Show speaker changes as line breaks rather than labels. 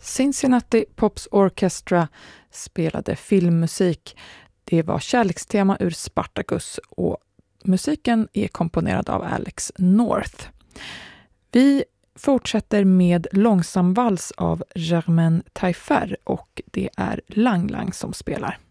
Cincinnati Pops Orchestra spelade filmmusik. Det var kärlekstema ur Spartacus och musiken är komponerad av Alex North. Vi fortsätter med långsam vals av Germaine Taillefer och det är Lang Lang som spelar.